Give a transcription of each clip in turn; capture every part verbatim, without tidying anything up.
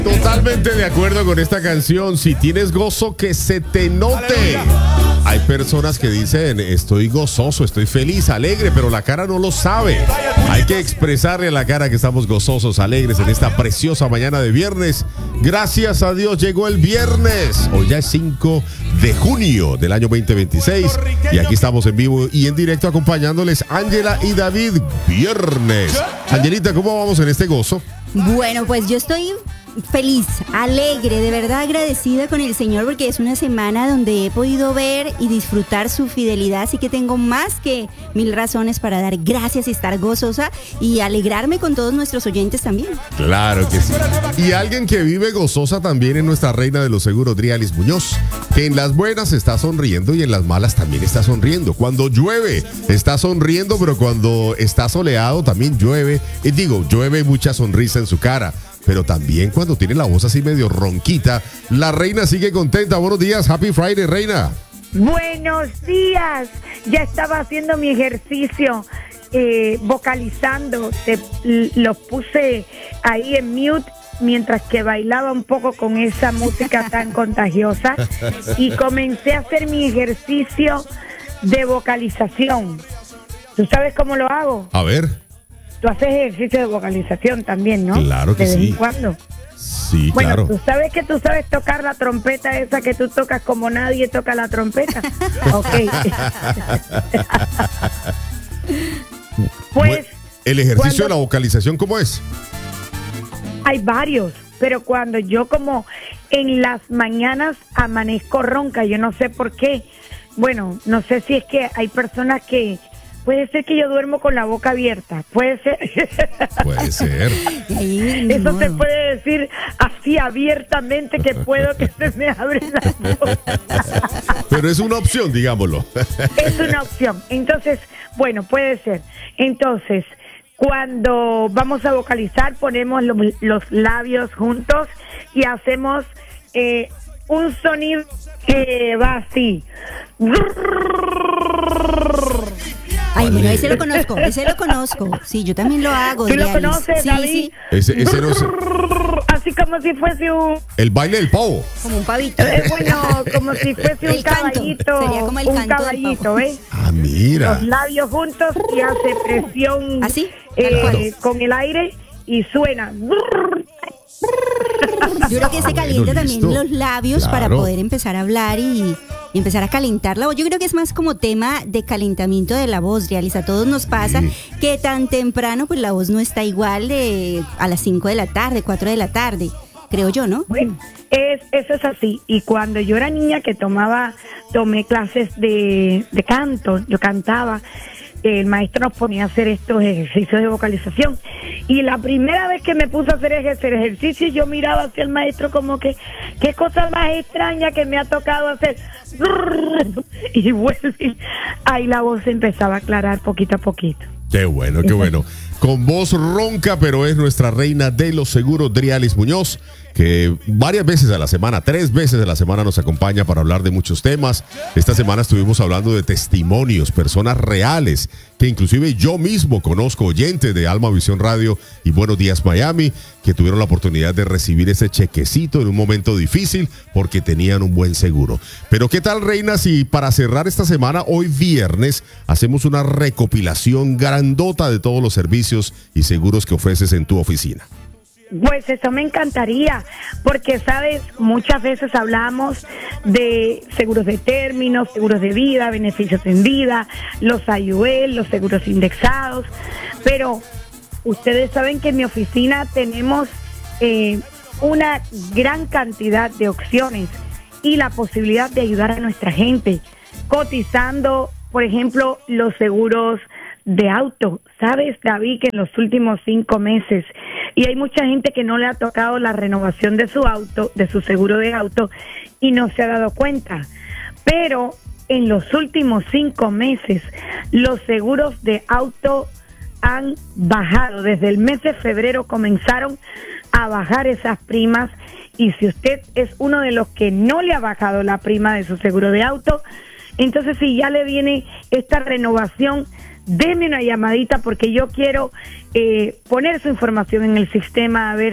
Totalmente de acuerdo con esta canción. Si tienes gozo, que se te note. Hay personas que dicen, estoy gozoso, estoy feliz, alegre, pero la cara no lo sabe. Hay que expresarle a la cara que estamos gozosos, alegres en esta preciosa mañana de viernes. Gracias a Dios llegó el viernes. Hoy ya es cinco de junio del año veinte veintiséis. Y aquí estamos en vivo y en directo acompañándoles Ángela y David. Viernes. Angelita, ¿cómo vamos en este gozo? Bueno, pues yo estoy feliz, alegre, de verdad agradecida con el Señor porque es una semana donde he podido ver y disfrutar su fidelidad, así que tengo más que mil razones para dar gracias y estar gozosa y alegrarme con todos nuestros oyentes también. Claro que sí. Y alguien que vive gozosa también es nuestra reina de los seguros, Drialis Muñoz, que en las buenas está sonriendo y en las malas también está sonriendo. Cuando llueve está sonriendo, pero cuando está soleado también llueve. Y digo, llueve mucha sonrisa en su cara. Pero también cuando tiene la voz así medio ronquita, la reina sigue contenta. Buenos días, Happy Friday, reina. Buenos días. Ya estaba haciendo mi ejercicio, eh, vocalizando. Te, los puse ahí en mute mientras que bailaba un poco con esa música tan contagiosa. Y comencé a hacer mi ejercicio de vocalización. ¿Tú sabes cómo lo hago? A ver. Tú haces ejercicio de vocalización también, ¿no? Claro que sí. ¿De vez en sí. cuándo? Sí, bueno, claro. Tú sabes que tú sabes tocar la trompeta esa que tú tocas como nadie toca la trompeta. Ok. Pues. ¿El ejercicio cuando, de la vocalización cómo es? Hay varios, pero cuando yo como en las mañanas amanezco ronca, yo no sé por qué. Bueno, no sé si es que hay personas que puede ser que yo duermo con la boca abierta, puede ser. Puede ser. Eso se puede decir así abiertamente que puedo que se me abre la boca. Pero es una opción, digámoslo. Es una opción. Entonces, bueno, puede ser. Entonces, cuando vamos a vocalizar, ponemos lo, los labios juntos y hacemos eh, un sonido que va así. Ay, bueno, ese lo conozco, ese lo conozco. Sí, yo también lo hago. ¿Tú lo conoces, sí, David? Sí. Ese, ese no es... Así como si fuese un... El baile del pavo. Como un pavito. Eh, bueno, como si fuese un el canto. caballito. Sería como el un canto caballito, ¿ves? Ah, mira. Los labios juntos y hace presión. ¿Así? Eh, con el aire y suena. Yo creo que se calienta bueno, también listo. los labios Claro. para poder empezar a hablar y, y empezar a calentar la voz. Yo creo que es más como tema de calentamiento de la voz, Drialis. A todos nos pasa Sí. que tan temprano pues la voz no está igual de a las cinco de la tarde, cuatro de la tarde, creo yo, ¿no? Bueno, es, eso es así. Y cuando yo era niña que tomaba, tomé clases de, de canto, yo cantaba, el maestro nos ponía a hacer estos ejercicios de vocalización. Y la primera vez que me puse a hacer ese ejercicio, yo miraba hacia el maestro como que, qué cosa más extraña que me ha tocado hacer. Y bueno, ahí la voz empezaba a aclarar poquito a poquito. Qué bueno, qué bueno. Con voz ronca, pero es nuestra reina de los seguros, Drialis Muñoz, que varias veces a la semana, tres veces a la semana nos acompaña para hablar de muchos temas. Esta semana estuvimos hablando de testimonios, personas reales, que inclusive yo mismo conozco, oyentes de Alma Visión Radio y Buenos Días Miami, que tuvieron la oportunidad de recibir ese chequecito en un momento difícil porque tenían un buen seguro. Pero ¿qué tal, reina, si para cerrar esta semana, hoy viernes, hacemos una recopilación grandota de todos los servicios y seguros que ofreces en tu oficina? Pues eso me encantaría, porque sabes, muchas veces hablamos de seguros de términos, seguros de vida, beneficios en vida, los I U L, los seguros indexados, pero ustedes saben que en mi oficina tenemos eh, una gran cantidad de opciones y la posibilidad de ayudar a nuestra gente, cotizando, por ejemplo, los seguros de auto. Sabes, David, que en los últimos cinco meses, y hay mucha gente que no le ha tocado la renovación de su auto, de su seguro de auto, y no se ha dado cuenta. Pero en los últimos cinco meses, los seguros de auto han bajado. Desde el mes de febrero comenzaron a bajar esas primas, y si usted es uno de los que no le ha bajado la prima de su seguro de auto, entonces si ya le viene esta renovación, deme una llamadita porque yo quiero eh, poner su información en el sistema a ver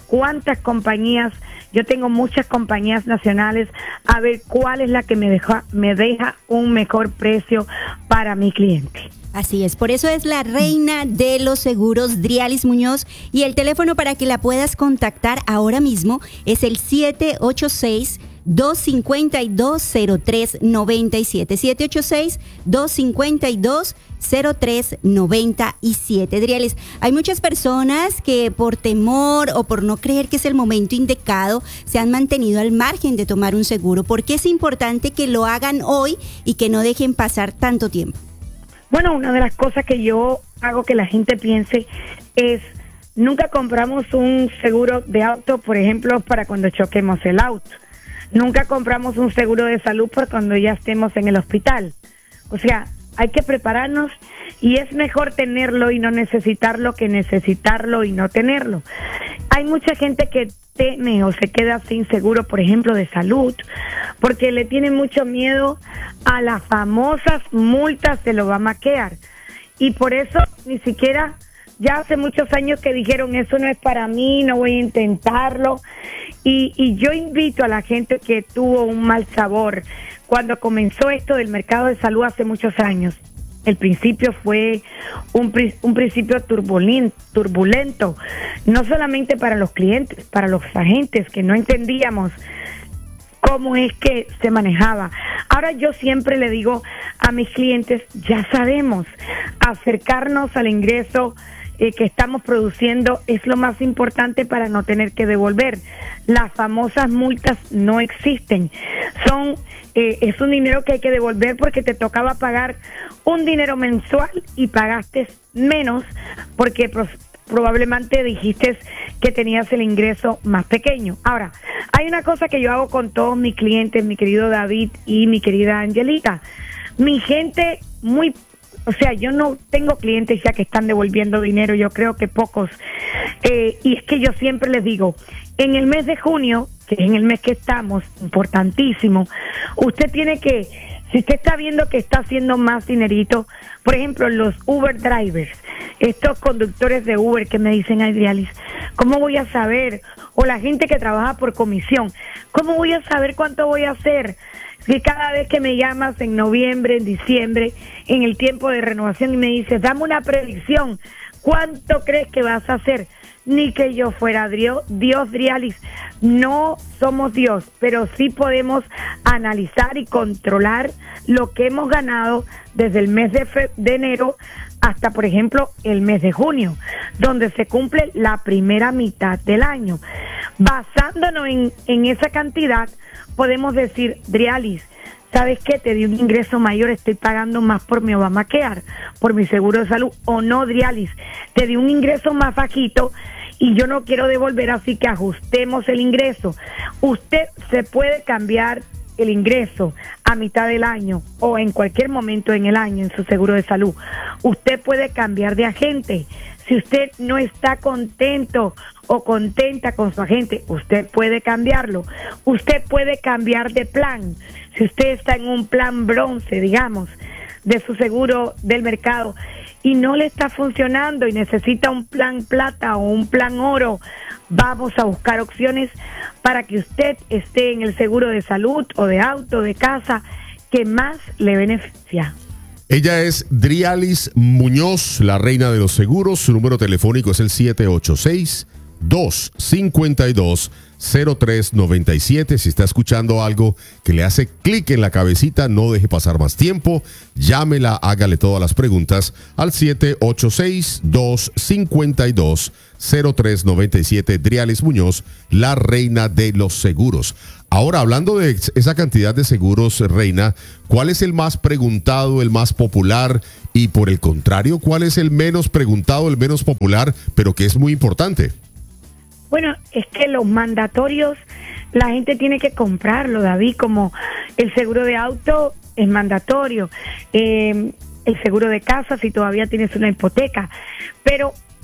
cuántas compañías, yo tengo muchas compañías nacionales, a ver cuál es la que me deja, me deja un mejor precio para mi cliente. Así es, por eso es la reina de los seguros, Drialis Muñoz, y el teléfono para que la puedas contactar ahora mismo es el siete ocho seis, dos cinco dos, cero tres nueve siete, siete ocho seis, dos cinco dos, cero tres nueve siete. Drialis, hay muchas personas que por temor o por no creer que es el momento indicado se han mantenido al margen de tomar un seguro. ¿Por qué es importante que lo hagan hoy y que no dejen pasar tanto tiempo? Bueno, una de las cosas que yo hago que la gente piense es, nunca compramos un seguro de auto, por ejemplo, para cuando choquemos el auto. Nunca compramos un seguro de salud por cuando ya estemos en el hospital. O sea, hay que prepararnos y es mejor tenerlo y no necesitarlo que necesitarlo y no tenerlo. Hay mucha gente que teme o se queda sin seguro, por ejemplo, de salud, porque le tiene mucho miedo a las famosas multas del Obamacare. Y por eso ni siquiera, ya hace muchos años que dijeron, eso no es para mí, no voy a intentarlo. Y, y yo invito a la gente que tuvo un mal sabor cuando comenzó esto del mercado de salud hace muchos años. El principio fue un, un principio turbulento, turbulento, no solamente para los clientes, para los agentes que no entendíamos cómo es que se manejaba. Ahora yo siempre le digo a mis clientes, ya sabemos, acercarnos al ingreso eh, que estamos produciendo es lo más importante para no tener que devolver. Las famosas multas no existen. Son eh, es un dinero que hay que devolver porque te tocaba pagar un dinero mensual y pagaste menos porque pro- probablemente dijiste que tenías el ingreso más pequeño. Ahora, hay una cosa que yo hago con todos mis clientes, mi querido David y mi querida Angelita. Mi gente muy... O sea, yo no tengo clientes ya que están devolviendo dinero, yo creo que pocos. Eh, y es que yo siempre les digo, en el mes de junio, que es en el mes que estamos, importantísimo, usted tiene que, si usted está viendo que está haciendo más dinerito, por ejemplo, los Uber drivers, estos conductores de Uber que me dicen, ay, Drialis, ¿cómo voy a saber? O la gente que trabaja por comisión, ¿cómo voy a saber cuánto voy a hacer? Que cada vez que me llamas en noviembre, en diciembre, en el tiempo de renovación y me dices, dame una predicción, ¿cuánto crees que vas a hacer? Ni que yo fuera Dios, Dios Drialis, no somos Dios, pero sí podemos analizar y controlar lo que hemos ganado desde el mes de, fe- de enero hasta, por ejemplo, el mes de junio, donde se cumple la primera mitad del año. Basándonos en, en esa cantidad, podemos decir, Drialis, ¿sabes qué? Te di un ingreso mayor, estoy pagando más por mi Obamacare, por mi seguro de salud, o no, Drialis, te di un ingreso más bajito y yo no quiero devolver, así que ajustemos el ingreso. Usted se puede cambiar el ingreso a mitad del año o en cualquier momento en el año en su seguro de salud. Usted puede cambiar de agente. Si usted no está contento o contenta con su agente, usted puede cambiarlo. Usted puede cambiar de plan. Si usted está en un plan bronce, digamos, de su seguro del mercado y no le está funcionando y necesita un plan plata o un plan oro, vamos a buscar opciones para que usted esté en el seguro de salud o de auto, de casa, que más le beneficia. Ella es Drialis Muñoz, la reina de los seguros. Su número telefónico es el siete ocho seis, dos cinco dos, cero tres nueve siete. Si está escuchando algo que le hace clic en la cabecita, no deje pasar más tiempo. Llámela, hágale todas las preguntas al siete ocho seis, dos cinco dos, cero tres nueve siete. Drialis Muñoz, la reina de los seguros. Ahora, hablando de esa cantidad de seguros, reina, ¿cuál es el más preguntado, el más popular? Y por el contrario, ¿cuál es el menos preguntado, el menos popular, pero que es muy importante? Bueno, es que los mandatorios, la gente tiene que comprarlo, David, como el seguro de auto es mandatorio, eh, el seguro de casa si todavía tienes una hipoteca, pero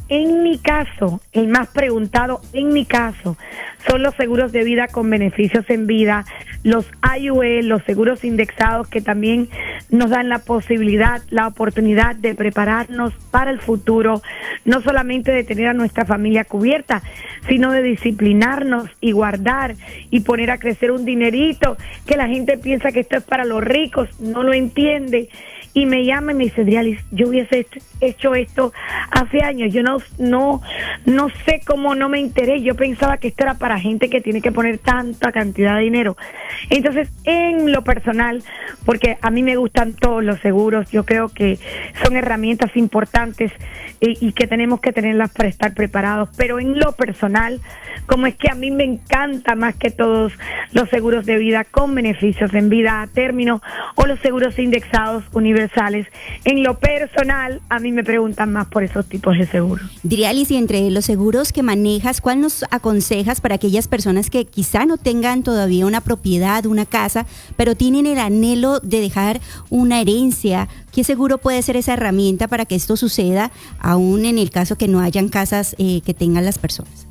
en mi caso, el más preguntado en mi caso, son los seguros de vida con beneficios en vida, los I U L, los seguros indexados que también nos dan la posibilidad, la oportunidad de prepararnos para el futuro, no solamente de tener a nuestra familia cubierta, sino de disciplinarnos y guardar y poner a crecer un dinerito, que la gente piensa que esto es para los ricos, no lo entiende. Y me llama y me dice, Drialis, yo hubiese hecho esto hace años, yo no, no, no sé cómo no me enteré, yo pensaba que esto era para gente que tiene que poner tanta cantidad de dinero. Entonces, en lo personal, porque a mí me gustan todos los seguros, yo creo que son herramientas importantes y, y que tenemos que tenerlas para estar preparados, pero en lo personal, como es que a mí me encanta más que todos los seguros de vida con beneficios en vida a término o los seguros indexados universales, en lo personal a mí me preguntan más por esos tipos de seguros. Drialis, y entre los seguros que manejas, ¿cuál nos aconsejas para aquellas personas que quizá no tengan todavía una propiedad, una casa, pero tienen el anhelo de dejar una herencia? ¿Qué seguro puede ser esa herramienta para que esto suceda, aún en el caso que no hayan casas eh, que tengan las personas?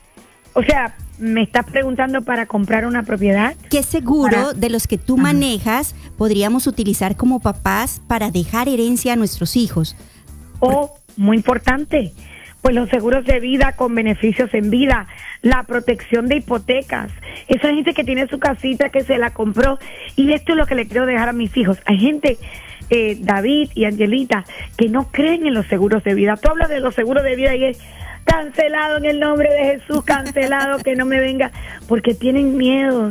O sea, ¿me estás preguntando para comprar una propiedad? ¿Qué seguro Para... de los que tú Ajá. manejas podríamos utilizar como papás para dejar herencia a nuestros hijos? O, muy importante, pues los seguros de vida con beneficios en vida, la protección de hipotecas. Esa gente que tiene su casita, que se la compró, y esto es lo que le quiero dejar a mis hijos. Hay gente, eh, David y Angelita, que no creen en los seguros de vida. Tú hablas de los seguros de vida y es... cancelado en el nombre de Jesús, cancelado, que no me venga, porque tienen miedos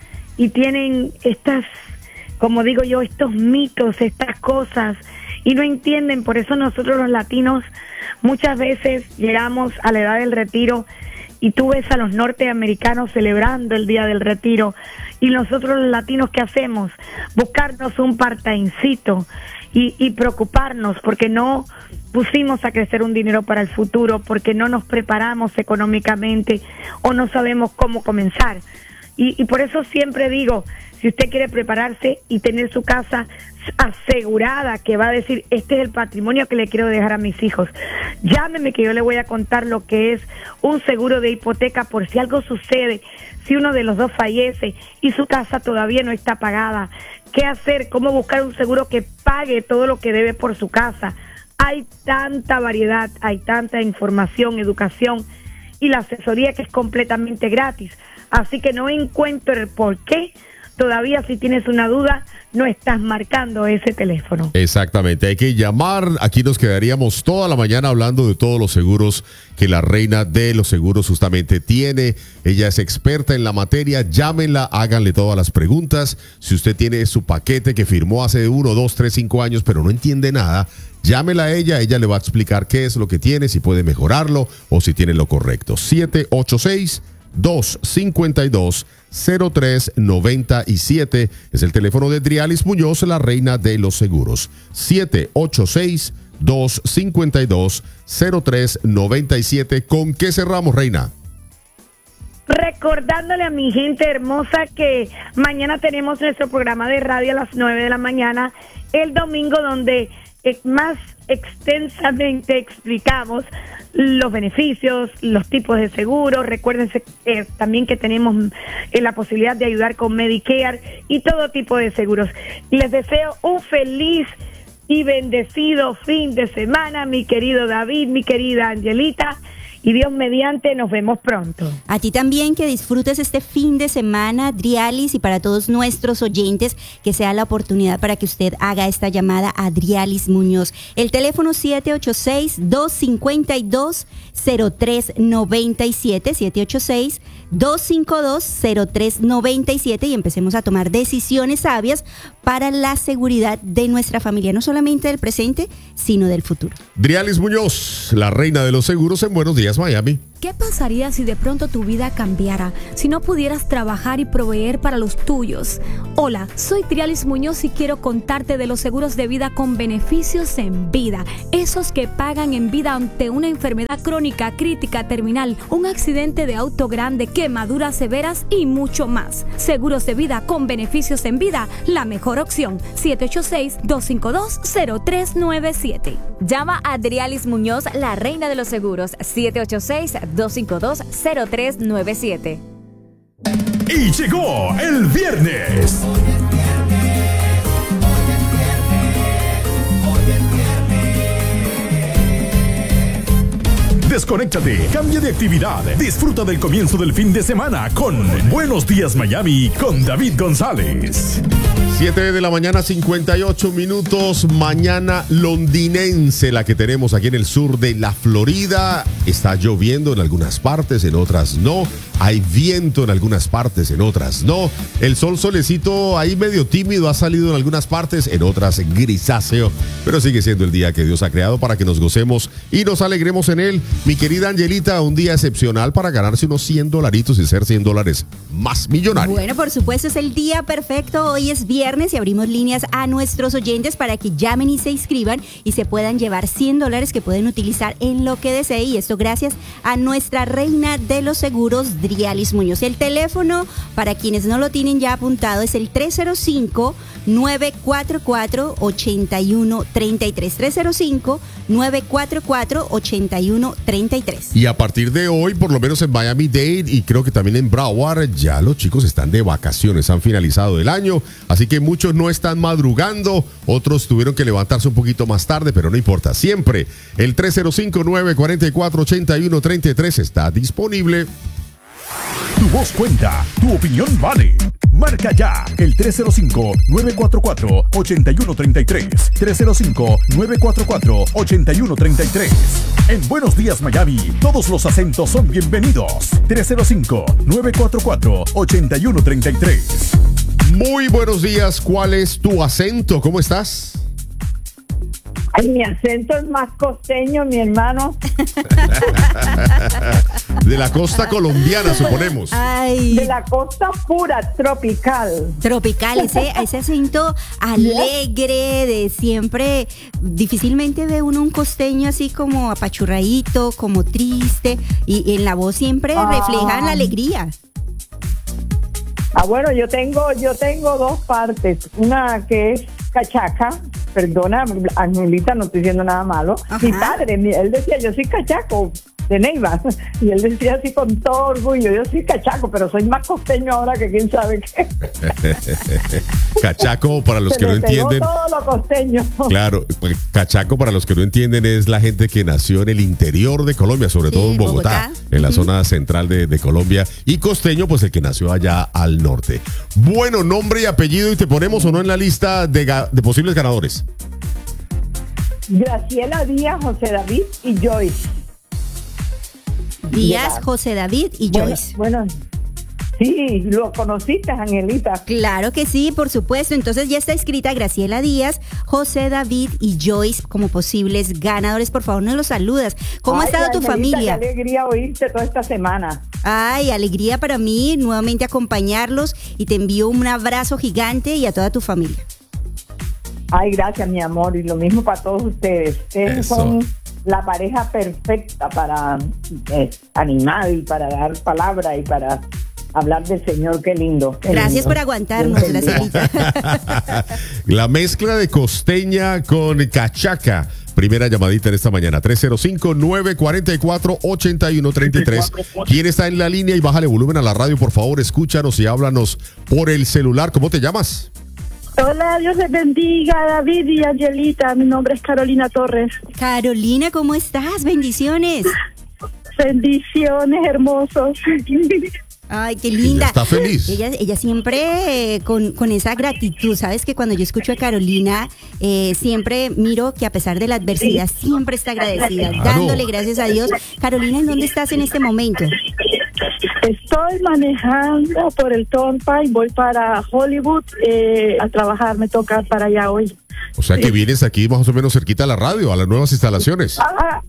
y tienen estas, como digo yo, estos mitos, estas cosas, y no entienden. Por eso nosotros los latinos muchas veces llegamos a la edad del retiro y tú ves a los norteamericanos celebrando el día del retiro, y nosotros los latinos, ¿qué hacemos? Buscarnos un part-timecito y, y preocuparnos porque no pusimos a crecer un dinero para el futuro, porque no nos preparamos económicamente o no sabemos cómo comenzar. Y, y por eso siempre digo, si usted quiere prepararse y tener su casa asegurada, que va a decir, este es el patrimonio que le quiero dejar a mis hijos, llámeme que yo le voy a contar lo que es un seguro de hipoteca por si algo sucede, si uno de los dos fallece y su casa todavía no está pagada. ¿Qué hacer? ¿Cómo buscar un seguro que pague todo lo que debe por su casa? Hay tanta variedad, hay tanta información, educación y la asesoría que es completamente gratis. Así que no encuentro el por qué todavía, si tienes una duda, no estás marcando ese teléfono. Exactamente, hay que llamar. Aquí nos quedaríamos toda la mañana hablando de todos los seguros que la reina de los seguros justamente tiene. Ella es experta en la materia. Llámenla, háganle todas las preguntas. Si usted tiene su paquete que firmó hace uno, dos, tres, cinco años, pero no entiende nada, llámela a ella. Ella le va a explicar qué es lo que tiene, si puede mejorarlo o si tiene lo correcto. siete ocho seis, dos cinco dos, cero tres nueve siete es el teléfono de Drialis Muñoz, la reina de los seguros. siete ocho seis, dos cinco dos, cero tres nueve siete. ¿Con qué cerramos, reina? Recordándole a mi gente hermosa que mañana tenemos nuestro programa de radio a las nueve de la mañana, el domingo, donde más extensamente explicamos los beneficios, los tipos de seguros. Recuérdense eh, también que tenemos eh, la posibilidad de ayudar con Medicare y todo tipo de seguros. Les deseo un feliz y bendecido fin de semana, mi querido David, mi querida Angelita, y Dios mediante nos vemos pronto. A ti también, que disfrutes este fin de semana, Drialis, y para todos nuestros oyentes, que sea la oportunidad para que usted haga esta llamada a Drialis Muñoz. El teléfono siete ocho seis, dos cinco dos, cero tres nueve siete, siete ocho seis, dos cinco dos, cero tres nueve siete, y empecemos a tomar decisiones sabias para la seguridad de nuestra familia, no solamente del presente, sino del futuro. Drialis Muñoz, la reina de los seguros en Buenos Días, Miami. ¿Qué pasaría si de pronto tu vida cambiara? Si no pudieras trabajar y proveer para los tuyos. Hola, soy Trialis Muñoz y quiero contarte de los seguros de vida con beneficios en vida. Esos que pagan en vida ante una enfermedad crónica, crítica, terminal, un accidente de auto grande, quemaduras severas y mucho más. Seguros de vida con beneficios en vida, la mejor opción. siete ocho seis, dos cinco dos, cero tres nueve siete. Llama a Trialis Muñoz, la reina de los seguros, siete ocho seis, dos cinco dos, cero tres nueve siete. Y llegó el viernes. Desconéctate, cambia de actividad, disfruta del comienzo del fin de semana con Buenos Días Miami con David González. siete de la mañana, cincuenta y ocho minutos. Mañana londinense, la que tenemos aquí en el sur de la Florida. Está lloviendo en algunas partes, en otras no. Hay viento en algunas partes, en otras no. El sol solecito ahí medio tímido ha salido en algunas partes, en otras grisáceo. Pero sigue siendo el día que Dios ha creado para que nos gocemos y nos alegremos en él. Mi querida Angelita, un día excepcional para ganarse unos cien dolaritos y ser cien dólares más millonario. Bueno, por supuesto, es el día perfecto. Hoy es viernes y abrimos líneas a nuestros oyentes para que llamen y se inscriban y se puedan llevar cien dólares que pueden utilizar en lo que desee. Y esto gracias a nuestra reina de los seguros, Drialis Muñoz. El teléfono, para quienes no lo tienen ya apuntado, es el tres cero cinco, nueve cuatro cuatro, ocho uno tres tres. tres cero cinco, nueve cuatro cuatro, ocho uno tres tres. Y a partir de hoy, por lo menos en Miami-Dade y creo que también en Broward, ya los chicos están de vacaciones, han finalizado el año, así que muchos no están madrugando, otros tuvieron que levantarse un poquito más tarde, pero no importa, siempre el tres cero cinco, nueve cuatro cuatro, ocho uno tres tres está disponible. Tu voz cuenta, tu opinión vale. Marca ya el tres cero cinco, nueve cuatro cuatro, ocho uno tres tres. tres cero cinco, nueve cuatro cuatro, ocho uno tres tres. En Buenos Días Miami, todos los acentos son bienvenidos. tres cero cinco, nueve cuatro cuatro, ocho uno tres tres. Muy buenos días, ¿cuál es tu acento? ¿Cómo estás? Ay, mi acento es más costeño, mi hermano. De la costa colombiana, suponemos. Ay. De la costa pura, tropical. Tropical, ese, ese acento alegre de siempre. Difícilmente ve uno un costeño así como apachurradito, como triste. Y en la voz siempre Ah. reflejan la alegría. Ah, bueno, yo tengo, yo tengo dos partes. Una que es cachaca. Perdona, Angelita, no estoy diciendo nada malo. Ajá. Mi padre, mi- él decía, yo soy cachaco de Neiva. Y él decía así con todo orgullo, yo soy cachaco, pero soy más costeño ahora que quién sabe qué. Cachaco, para los Se que no me pegó entienden. todo lo costeño. Claro, pues, cachaco para los que no entienden es la gente que nació en el interior de Colombia, sobre Sí, todo en Bogotá, Bogotá. en la Ujú. zona central de, de Colombia, y costeño, pues el que nació allá al norte. Bueno, nombre y apellido, y te ponemos o no en la lista de, ga- de posibles ganadores. Graciela Díaz, José David y Joyce. Díaz, Ya. José David y Bueno, Joyce. bueno, sí, lo conociste, Angelita. Claro que sí, por supuesto. Entonces ya está escrita Graciela Díaz, José David y Joyce como posibles ganadores. Por favor, nos los saludas. ¿Cómo ha Ay, estado tu Angelita, familia? Qué alegría oírte toda esta semana. Ay, alegría para mí nuevamente acompañarlos y te envío un abrazo gigante y a toda tu familia. Ay, gracias, mi amor, y lo mismo para todos ustedes. Ustedes Eso. son la pareja perfecta para eh, animar y para dar palabra y para hablar del Señor. Qué lindo. Qué Gracias lindo. por aguantarnos, Dios bendiga. Gracielita. La mezcla de costeña con cachaca. Primera llamadita en esta mañana, tres cero cinco, nueve cuatro cuatro, ocho uno tres tres. ¿Quién está en la línea? Y bájale volumen a la radio, por favor, escúchanos y háblanos por el celular. ¿Cómo te llamas? Hola, Dios les bendiga, David y Angelita. Mi nombre es Carolina Torres. Carolina, ¿cómo estás? Bendiciones. Bendiciones, hermosos. Ay, qué Ella linda. está feliz. Ella, ella siempre eh, con, con esa gratitud. Sabes que cuando yo escucho a Carolina, eh, siempre miro que a pesar de la adversidad, siempre está agradecida, Claro. dándole gracias a Dios. Carolina, ¿en dónde estás en este momento? Estoy manejando por el Turnpike, voy para Hollywood eh, a trabajar, me toca para allá hoy. O sea que vienes aquí más o menos cerquita a la radio, a las nuevas instalaciones. Ah,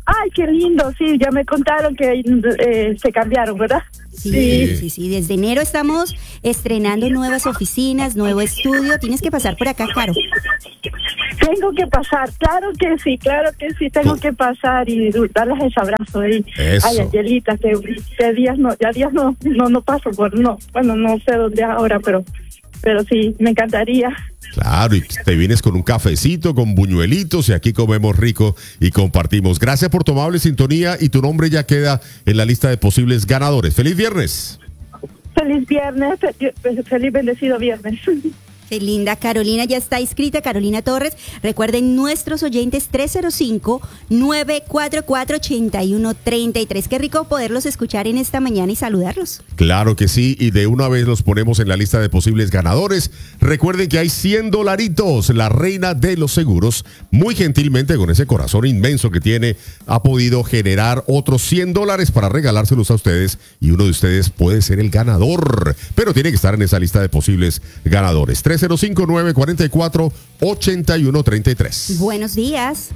Ay, qué lindo, sí, ya me contaron que eh, se cambiaron, ¿verdad? Sí, sí, sí, sí, desde enero estamos estrenando nuevas oficinas, nuevo estudio. Tienes que pasar por acá, Caro. Tengo que pasar, claro que sí, claro que sí, tengo que pasar y darles ese abrazo ahí. Eso. Ay, Angelita, que, que días no, ya días no, no, no paso por, no, bueno, no sé dónde ahora, pero, pero sí, me encantaría. Claro, y te vienes con un cafecito, con buñuelitos y aquí comemos rico y compartimos. Gracias por tu amable sintonía y tu nombre ya queda en la lista de posibles ganadores. ¡Feliz viernes! Feliz viernes, fe- feliz bendecido viernes. Qué linda, Carolina ya está inscrita, Carolina Torres. Recuerden nuestros oyentes tres cero cinco, nueve cuatro cuatro, ocho uno tres tres. Qué rico poderlos escuchar en esta mañana y saludarlos. Claro que sí, y de una vez los ponemos en la lista de posibles ganadores. Recuerden que hay cien dolaritos. La reina de los seguros, muy gentilmente con ese corazón inmenso que tiene, ha podido generar otros cien dólares para regalárselos a ustedes y uno de ustedes puede ser el ganador, pero tiene que estar en esa lista de posibles ganadores. tres cero cinco, nueve cuatro cuatro, ocho uno tres tres. Buenos días.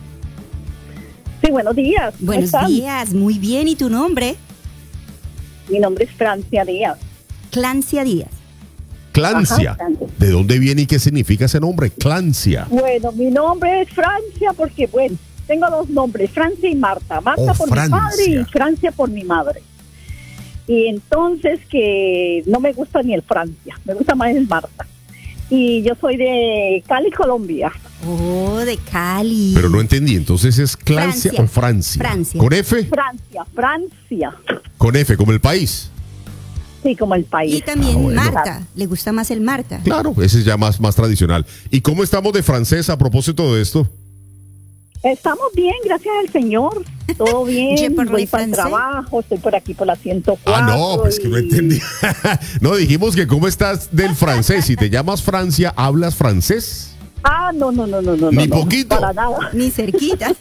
Sí, buenos días. ¿Cómo Buenos están? días, muy bien. ¿Y tu nombre? Mi nombre es Francia Díaz. Clancia Díaz. Clancia. Ajá, Clancia. ¿De dónde viene y qué significa ese nombre? Clancia. Bueno, mi nombre es Francia porque, bueno, tengo dos nombres, Francia y Marta. Marta Oh, por Francia. mi padre y Francia por mi madre. Y entonces que no me gusta ni el Francia, me gusta más el Marta. Y yo soy de Cali, Colombia. Oh, de Cali. Pero no entendí, entonces es Clancia Francia. o Francia. Francia. ¿Con F? Francia, Francia. Con F, como el país. Sí, como el país. Y también Ah, bueno. Marta. Le gusta más el Marta. Claro, ese es ya más, más tradicional. ¿Y cómo estamos de francés a propósito de esto? Estamos bien, gracias al Señor. Todo Je bien, parle voy para el français. trabajo, estoy por aquí por la ciento cuatro. Ah, no, pues que no y- entendí. No, dijimos que cómo estás del francés. Si te llamas Francia, ¿hablas francés? Ah, no, no, no, no, no. Ni no, poquito. Para nada. Ni cerquita.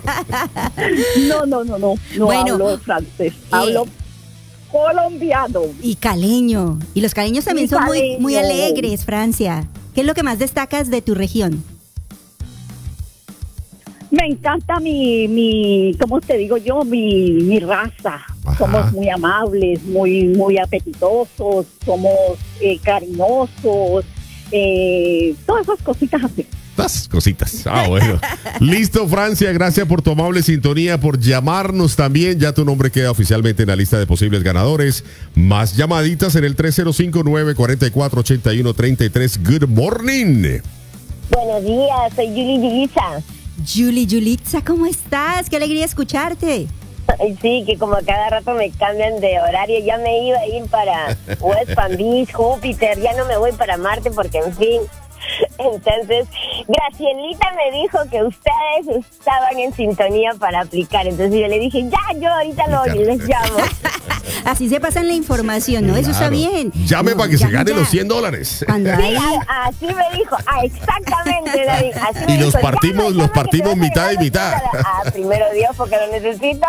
No, no, no, no. No Bueno, hablo francés. Hablo colombiano. Y caleño. Y los caleños también Y son muy, caleño. muy alegres, Francia. ¿Qué es lo que más destacas de tu región? Me encanta mi, mi, ¿cómo te digo yo? Mi, mi raza. Ajá. Somos muy amables, muy, muy apetitosos, somos eh, cariñosos, eh, todas esas cositas así. Las cositas. Ah, bueno. Listo, Francia. Gracias por tu amable sintonía, por llamarnos también. Ya tu nombre queda oficialmente en la lista de posibles ganadores. Más llamaditas en el tres cero cinco, nueve cuatro cuatro, ocho uno tres tres. Good morning. Buenos días, soy Julie Yulisa. Julie, Julitza, ¿cómo estás? Qué alegría escucharte. Ay, sí, que como a cada rato me cambian de horario, ya me iba a ir para West Palm Beach, Júpiter, ya no me voy para Marte porque, en fin. Entonces, Gracielita me dijo que ustedes estaban en sintonía para aplicar. Entonces yo le dije, ya, yo ahorita lo, les llamo. Así se pasan la información, ¿no? Eso está Claro. bien. Llame No, para que se llame gane ya. los cien dólares. Cuando Sí, hay... a- así me dijo. Ah, exactamente, David. Así me Y los dijo, partimos- llama, los llama, partimos que te vas a mitad y ganar los mitad. cien dólares. Ah, primero Dios, porque lo necesito.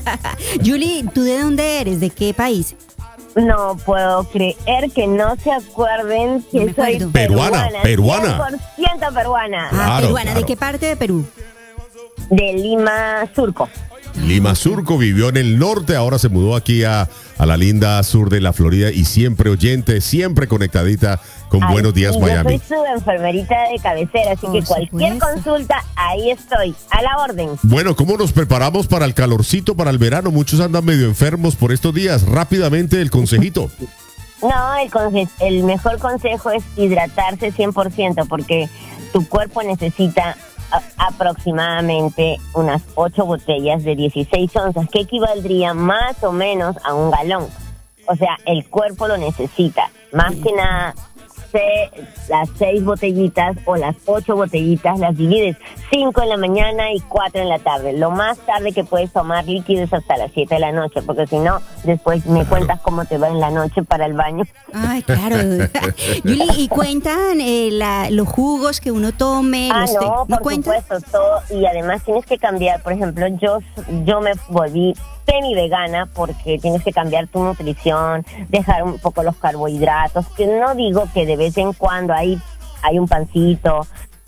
Julie, ¿tú de dónde eres? ¿De qué país? No puedo creer que no se acuerden que No me soy acuerdo. Peruana, peruana. cien por ciento peruana. Ah, Claro, peruana. claro. ¿De qué parte de Perú? De Lima, Surco. Lima Surco, vivió en el norte, ahora se mudó aquí a, a la linda sur de la Florida y siempre oyente, siempre conectadita con Ay, Buenos Días sí, Miami. Yo soy su enfermerita de cabecera, así Por que cualquier supuesto. consulta, ahí estoy, a la orden. Bueno, ¿cómo nos preparamos para el calorcito, para el verano? Muchos andan medio enfermos por estos días. Rápidamente el consejito. No, el, conse- el mejor consejo es hidratarse cien por ciento, porque tu cuerpo necesita a- aproximadamente unas ocho botellas de dieciséis onzas, que equivaldría más o menos a un galón. O sea, el cuerpo lo necesita. Más que nada, se- las seis botellitas o las ocho botellitas las divides, cinco en la mañana y cuatro en la tarde. Lo más tarde que puedes tomar líquido es hasta las siete de la noche, porque si no, después me cuentas cómo te va en la noche para el baño. Ay, claro. Julie, ¿y cuentan eh, la- los jugos que uno tome? Ah, los té? no, por cuentan? supuesto, todo. Y además tienes que cambiar, por ejemplo, yo, yo me volví semi-vegana porque tienes que cambiar tu nutrición, dejar un poco los carbohidratos, que no digo que de vez en cuando hay, hay un pancito,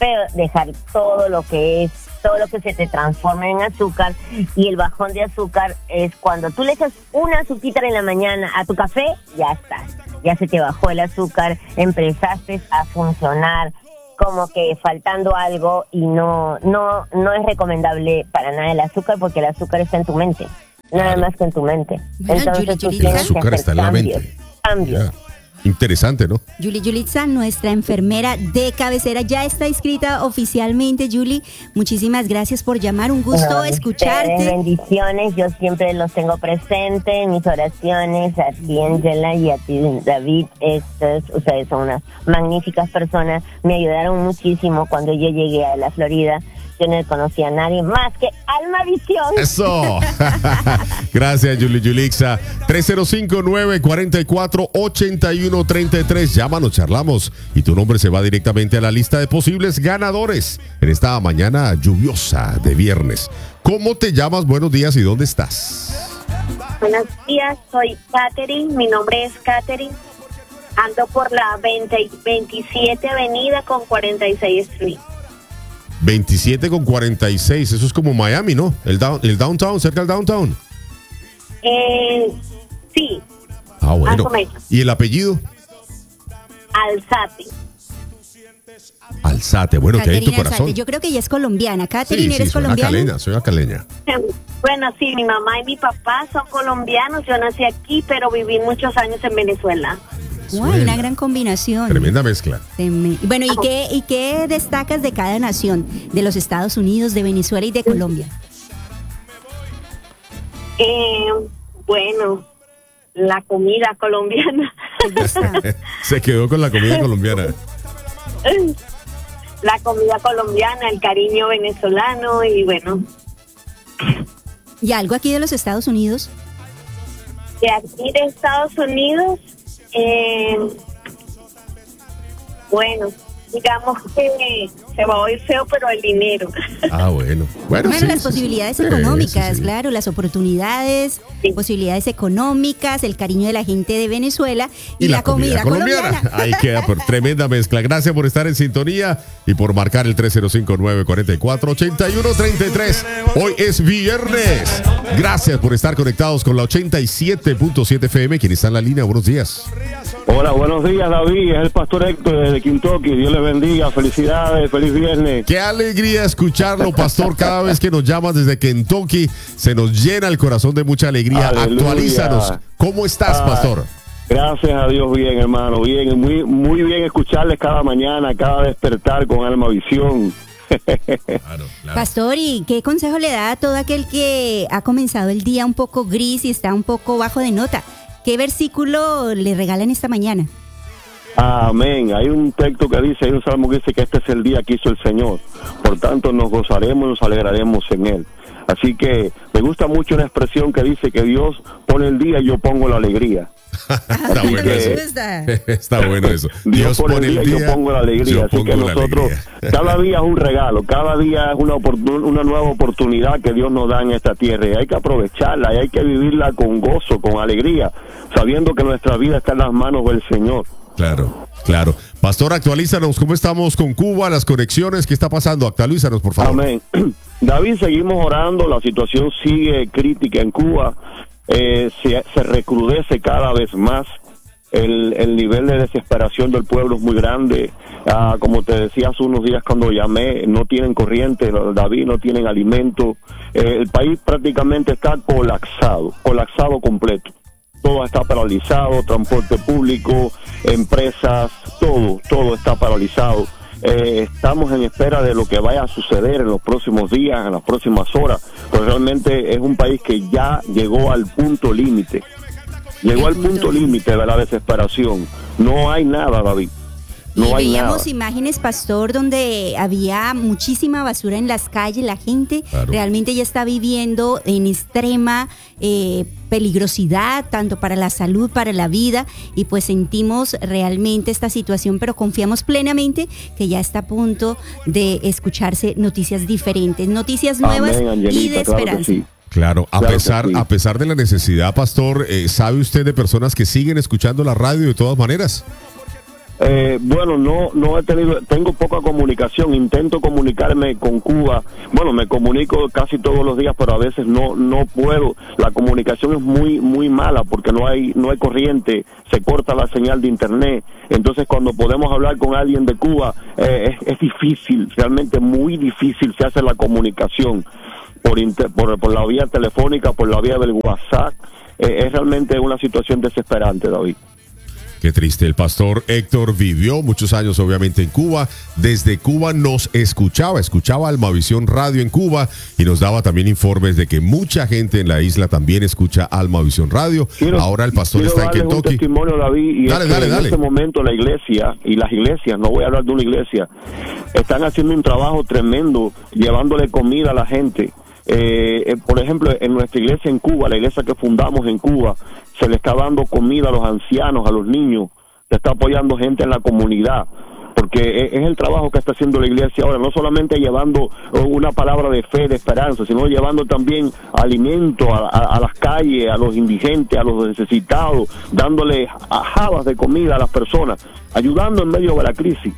pero dejar todo lo que es, todo lo que se te transforma en azúcar. Y el bajón de azúcar es cuando tú le echas una azuquita en la mañana a tu café, ya está, ya se te bajó el azúcar, empezaste a funcionar como que faltando algo, y no, no, no es recomendable para nada el azúcar, porque el azúcar está en tu mente, nada más que en tu mente. Bueno, Entonces Yuli, tú Yuli, tienes el azúcar que hacer está en la cambios, mente. cambios. Ya. Interesante, ¿no? Yuli Yulitza, nuestra enfermera de cabecera, ya está inscrita oficialmente. Yuli, muchísimas gracias por llamar, un gusto No, escucharte. ustedes, bendiciones, yo siempre los tengo presente en mis oraciones, a ti Angela y a ti David. Estos, ustedes son unas magníficas personas, me ayudaron muchísimo cuando yo llegué a la Florida. Yo no conocía a nadie más que Alma Visión. Eso. Gracias, Yuli Yulixa. tres cero cinco, nueve cuatro cuatro, ocho uno tres tres. Llámanos, charlamos y tu nombre se va directamente a la lista de posibles ganadores en esta mañana lluviosa de viernes. ¿Cómo te llamas? Buenos días y ¿dónde estás? Buenos días, soy Katherine, mi nombre es Katherine. Ando por la veinte, veintisiete Avenida con cuarenta y seis Street. veintisiete con cuarenta y seis, eso es como Miami, ¿no? El, down, el downtown, cerca del downtown. Eh, sí, Ah, bueno. más o menos. ¿Y el apellido? Alzate. Alzate, bueno, que hay en tu Caterina corazón. Alzate, yo creo que ella es colombiana. Sí, Caterina, sí, ¿eres soy una colombiana? caleña, soy una caleña. Bueno, sí, mi mamá y mi papá son colombianos. Yo nací aquí, pero viví muchos años en Venezuela. Uy, una gran combinación. Tremenda mezcla. Treme- Bueno, ¿y qué, ¿y qué destacas de cada nación? De los Estados Unidos, de Venezuela y de Colombia. Eh, bueno, la comida colombiana. Se quedó con la comida colombiana. La comida colombiana, el cariño venezolano y bueno, ¿Y algo aquí de los Estados Unidos? de aquí de Estados Unidos, eh, bueno, digamos que se va a oír feo, pero el dinero. Ah, bueno. Bueno, Bueno, sí, las sí, posibilidades sí. económicas, Sí, sí. claro, las oportunidades, posibilidades económicas, el cariño de la gente de Venezuela y, la, comida, colombiana. Ahí queda, por tremenda mezcla. Gracias por estar en sintonía y por marcar el tres cero cinco, nueve cuatro cuatro, ocho uno tres tres. Hoy es viernes. Gracias por estar conectados con la ochenta y siete punto siete F M. ¿Quién está en la línea? Buenos días. Hola, buenos días, David. Es el pastor Héctor desde Kentucky. Dios les bendiga. Felicidades. Feliz viernes. Qué alegría escucharlo, pastor. Cada vez que nos llamas desde Kentucky, se nos llena el corazón de mucha alegría. Aleluya. Actualízanos. ¿Cómo estás, Ah, pastor? Gracias a Dios, bien, hermano. Bien, muy, muy bien escucharles cada mañana, cada despertar con Alma Visión. Pastor, ¿y qué consejo le da a todo aquel que ha comenzado el día un poco gris y está un poco bajo de nota? ¿Qué versículo le regalan esta mañana? Amén. Hay un texto que dice, hay un salmo que dice que este es el día que hizo el Señor. Por tanto, nos gozaremos y nos alegraremos en él. Así que me gusta mucho una expresión que dice que Dios pone el día y yo pongo la alegría. Está bueno eso. Está bueno eso. Dios pone el día y yo pongo la alegría. yo Así que pongo la nosotros, alegría. cada día es un regalo, cada día es una, oportun- una nueva oportunidad que Dios nos da en esta tierra. Y hay que aprovecharla y hay que vivirla con gozo, con alegría, sabiendo que nuestra vida está en las manos del Señor. Claro, claro. Pastor, actualízanos. ¿Cómo estamos con Cuba? Las conexiones, ¿qué está pasando? Actualízanos, por favor. Amén. David, seguimos orando, la situación sigue crítica en Cuba, eh, se, se recrudece cada vez más, el, el nivel de desesperación del pueblo es muy grande. Ah, como te decía hace unos días cuando llamé, no tienen corriente, David, no tienen alimento, eh, el país prácticamente está colapsado, colapsado completo. Todo está paralizado, transporte público, empresas, todo, todo está paralizado. Eh, estamos en espera de lo que vaya a suceder en los próximos días, en las próximas horas, pero realmente es un país que ya llegó al punto límite, llegó al punto límite de la desesperación. No hay nada, David, no y hay nada. veíamos imágenes, pastor, donde había muchísima basura en las calles. La gente Claro. realmente ya está viviendo en extrema eh, peligrosidad, tanto para la salud, para la vida, y pues sentimos realmente esta situación, pero confiamos plenamente que ya está a punto de escucharse noticias diferentes, noticias nuevas Amén, Angelita, y de claro que esperanza. sí. Claro, a Claro que pesar, sí. a pesar de la necesidad, pastor, eh, ¿sabe usted de personas que siguen escuchando la radio de todas maneras? Eh, bueno, no no he tenido, tengo poca comunicación, intento comunicarme con Cuba, bueno, me comunico casi todos los días, pero a veces no no puedo, la comunicación es muy muy mala porque no hay no hay corriente, se corta la señal de internet, entonces cuando podemos hablar con alguien de Cuba, eh, es, es difícil, realmente muy difícil se hace la comunicación por, inter, por, por la vía telefónica, por la vía del WhatsApp, eh, es realmente una situación desesperante, David. Qué triste. El pastor Héctor vivió muchos años obviamente en Cuba. Desde Cuba nos escuchaba, escuchaba Almavisión Radio en Cuba y nos daba también informes de que mucha gente en la isla también escucha Almavisión Radio. Quiero, Ahora el pastor está en Kentucky. Un testimonio, David, y dale, es que dale, en dale. este momento la iglesia y las iglesias, no voy a hablar de una iglesia, están haciendo un trabajo tremendo llevándole comida a la gente. Eh, eh, por ejemplo, en nuestra iglesia en Cuba, la iglesia que fundamos en Cuba, se le está dando comida a los ancianos, a los niños, se está apoyando gente en la comunidad, porque es, es el trabajo que está haciendo la iglesia ahora, no solamente llevando una palabra de fe, de esperanza, sino llevando también alimento a, a, a las calles, a los indigentes, a los necesitados, dándole ajabas de comida a las personas, ayudando en medio de la crisis.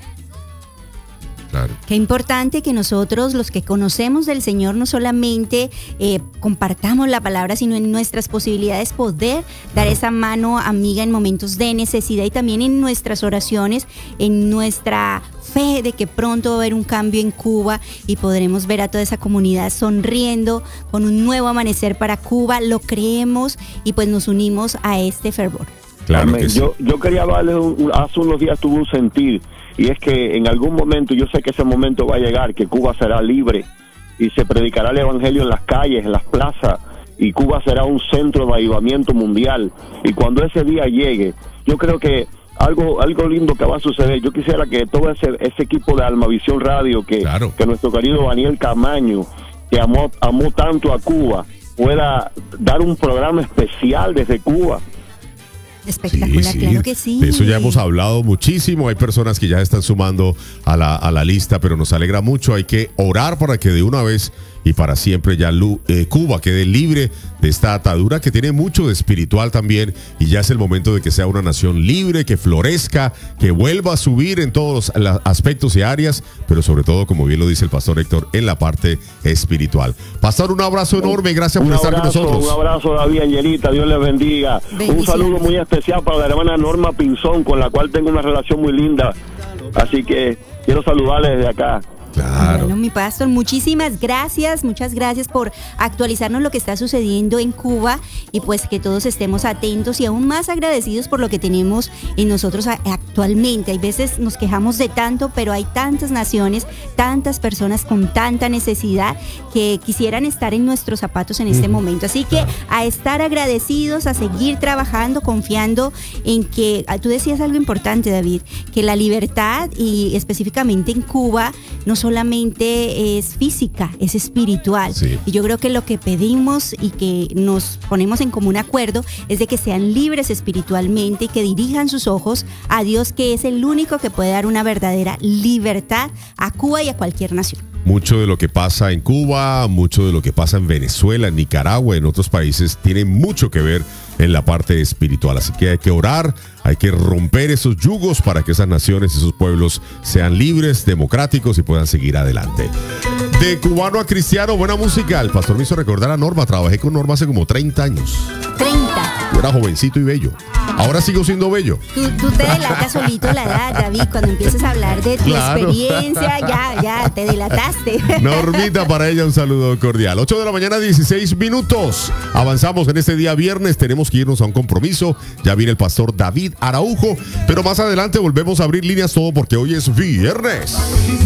Claro. Qué importante que nosotros, los que conocemos del Señor, no solamente eh, compartamos la palabra, sino en nuestras posibilidades poder dar esa mano amiga en momentos de necesidad y también en nuestras oraciones, en nuestra fe de que pronto va a haber un cambio en Cuba y podremos ver a toda esa comunidad sonriendo con un nuevo amanecer para Cuba. Lo creemos y pues nos unimos a este fervor. Claro que sí. yo, yo quería darle, un, hace unos días tuve un sentir, y es que en algún momento, yo sé que ese momento va a llegar, que Cuba será libre y se predicará el evangelio en las calles, en las plazas, y Cuba será un centro de avivamiento mundial. Y cuando ese día llegue, yo creo que algo algo lindo que va a suceder, yo quisiera que todo ese, ese equipo de Almavisión Radio, que, claro. que nuestro querido Daniel Camaño, que amó, amó tanto a Cuba, pueda dar un programa especial desde Cuba. Espectacular, sí, sí. Claro que sí. De eso ya hemos hablado muchísimo. Hay personas que ya están sumando a la, a la lista, pero nos alegra mucho. Hay que orar para que de una vez y para siempre ya eh, Cuba quede libre de esta atadura que tiene mucho de espiritual también, y ya es el momento de que sea una nación libre, que florezca, que vuelva a subir en todos los aspectos y áreas, pero sobre todo, como bien lo dice el pastor Héctor, en la parte espiritual. Pastor, un abrazo enorme, gracias por abrazo, estar con nosotros. Un abrazo, David, Angelita, Dios les bendiga. Un saludo muy especial para la hermana Norma Pinzón, con la cual tengo una relación muy linda, así que quiero saludarles desde acá. Claro. Bueno, mi pastor, muchísimas gracias, muchas gracias por actualizarnos lo que está sucediendo en Cuba, y pues que todos estemos atentos y aún más agradecidos por lo que tenemos en nosotros actualmente. Hay veces nos quejamos de tanto, pero hay tantas naciones, tantas personas con tanta necesidad que quisieran estar en nuestros zapatos en este uh-huh. momento. Así que a estar agradecidos, a seguir trabajando, confiando en que, tú decías algo importante, David, que la libertad, y específicamente en Cuba, no solamente es física, es espiritual. Sí. Y yo creo que lo que pedimos y que nos ponemos en común acuerdo es de que sean libres espiritualmente y que dirijan sus ojos a Dios, que es el único que puede dar una verdadera libertad a Cuba y a cualquier nación. Mucho de lo que pasa en Cuba, mucho de lo que pasa en Venezuela, en Nicaragua, en otros países, tiene mucho que ver en la parte espiritual. Así que hay que orar, hay que romper esos yugos para que esas naciones, esos pueblos sean libres, democráticos y puedan seguir adelante. De cubano a cristiano, buena música. El pastor me hizo recordar a Norma. Trabajé con Norma hace como treinta años. treinta. Yo era jovencito y bello. Ahora sigo siendo bello. Tú, tú te delatas solito la edad, David. Cuando empiezas a hablar de tu claro. experiencia, ya, ya, te delataste. Normita, para ella un saludo cordial. ocho de la mañana, dieciséis minutos. Avanzamos en este día viernes. Tenemos que irnos a un compromiso. Ya viene el pastor David Araujo. Pero más adelante volvemos a abrir líneas todo porque hoy es viernes.